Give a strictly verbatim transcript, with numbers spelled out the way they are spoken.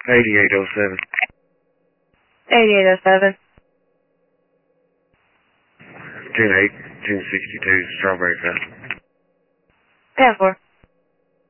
eighty-eight oh seven. eighty-eight oh seven. ten eight, ten sixty-two, Strawberry Fest. ten four.